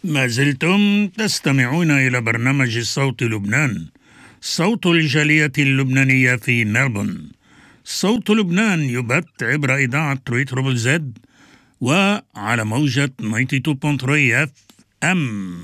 ما زلتم تستمعون إلى برنامج صوت لبنان، صوت الجالية اللبنانية في ملبورن. صوت لبنان يبث عبر إذاعة ريتروبل زد وعلى موجة 92.3 FM.